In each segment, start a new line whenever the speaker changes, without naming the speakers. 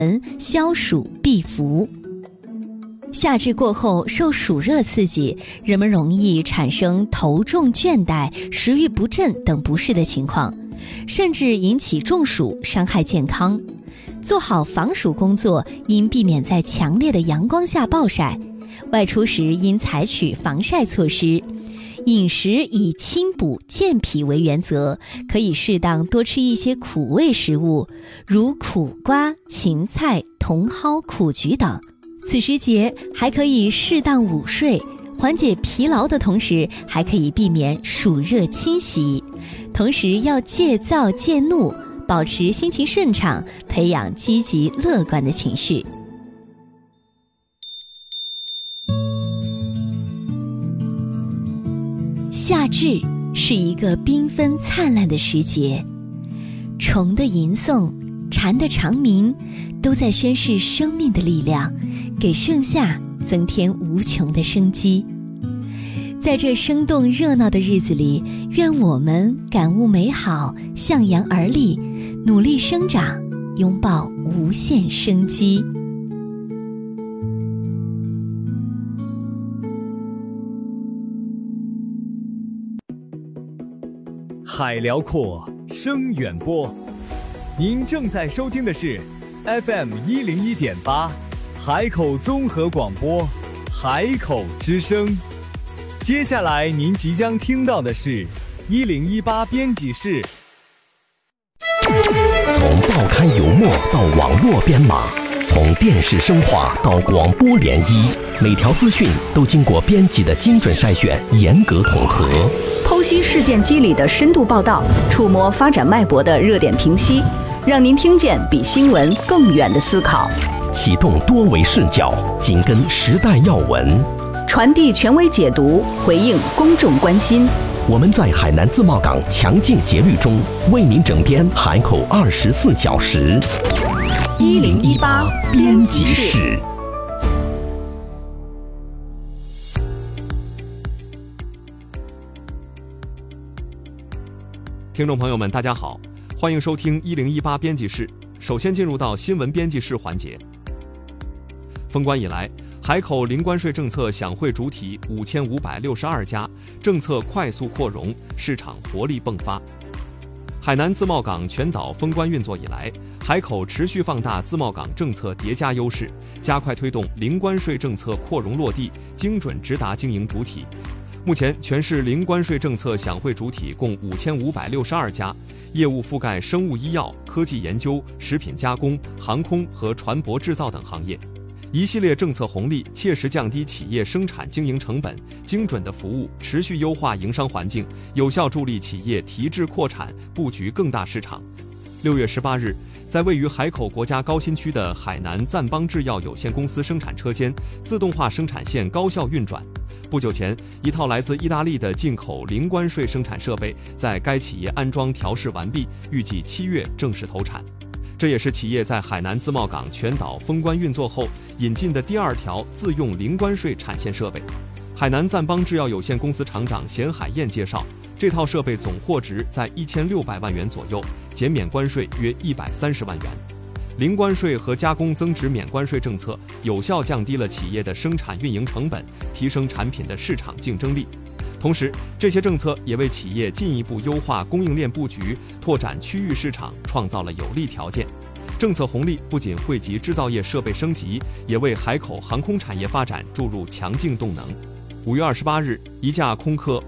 消暑避伏。夏至过后，受暑热刺激，人们容易产生头重倦怠、食欲不振等不适的情况，甚至引起中暑，伤害健康。做好防暑工作，应避免在强烈的阳光下暴晒，外出时应采取防晒措施。饮食以清补健脾为原则，可以适当多吃一些苦味食物，如苦瓜、芹菜、茼蒿、苦菊等。此时节还可以适当午睡，缓解疲劳的同时，还可以避免暑热侵袭。同时要戒躁戒怒，保持心情顺畅，培养积极乐观的情绪。夏至是一个缤纷灿烂的时节，虫的吟诵，蝉的长鸣，都在宣示生命的力量，给盛夏增添无穷的生机。在这生动热闹的日子里，愿我们感悟美好，向阳而立，努力生长，拥抱无限生机。
海辽阔，声远播。您正在收听的是 FM101.8 海口综合广播，海口之声。接下来您即将听到的是1018编辑室。
从报刊油墨到网络编码，从电视声化到广播联谊，每条资讯都经过编辑的精准筛选，严格统合，
剖析事件机理的深度报道，触摸发展脉搏的热点评析，让您听见比新闻更远的思考。
启动多维视角，紧跟时代要闻，
传递权威解读，回应公众关心。
我们在海南自贸港强劲节律中，为您整编海口24小时。
1018
编辑室。
听众朋友们，大家好，欢迎收听1018编辑室。首先进入到新闻编辑室环节。封关以来，海口零关税政策享会主体5562家，政策快速扩容，市场活力迸发。海南自贸港全岛封关运作以来，海口持续放大自贸港政策叠加优势，加快推动零关税政策扩容落地，精准直达经营主体。目前，全市零关税政策享会主体共5562家，业务覆盖生物医药、科技研究、食品加工、航空和船舶制造等行业。一系列政策红利切实降低企业生产经营成本，精准的服务持续优化营商环境，有效助力企业提质扩产，布局更大市场。6月18日，在位于海口国家高新区的海南赞邦制药有限公司生产车间自动化生产线高效运转。不久前，一套来自意大利的进口零关税生产设备在该企业安装调试完毕，预计7月正式投产。这也是企业在海南自贸港全岛封关运作后引进的第2条自用零关税产线设备。海南赞邦制药有限公司厂长咸海燕介绍，这套设备总货值在1600万元左右，减免关税约130万元。零关税和加工增值免关税政策有效降低了企业的生产运营成本，提升产品的市场竞争力。同时，这些政策也为企业进一步优化供应链布局、拓展区域市场创造了有利条件。政策红利不仅惠及制造业设备升级，也为海口航空产业发展注入强劲动能。5月28日，一架空客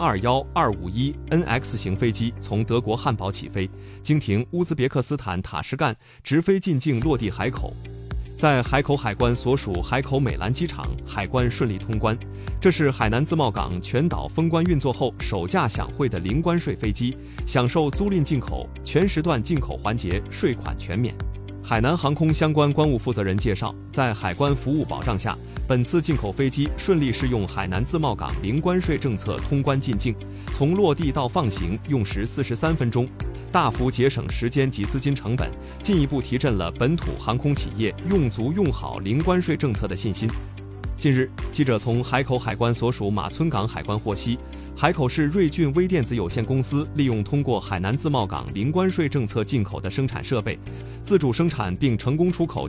A321-251NX 型飞机从德国汉堡起飞，经停乌兹别克斯坦塔什干，直飞进境落地海口。在海口海关所属海口美兰机场，海关顺利通关。这是海南自贸港全岛封关运作后首架享会的零关税飞机，享受租赁进口全时段进口环节税款全免。海南航空相关关务负责人介绍，在海关服务保障下，本次进口飞机顺利适用海南自贸港零关税政策通关进境，从落地到放行用时43分钟，大幅节省时间及资金成本，进一步提振了本土航空企业用足用好零关税政策的信心。 近日，记者从海口海关所属马村港海关获悉，海口市瑞俊微电子有限公司利用通过海南自贸港零关税政策进口的生产设备，自主生产并成功出口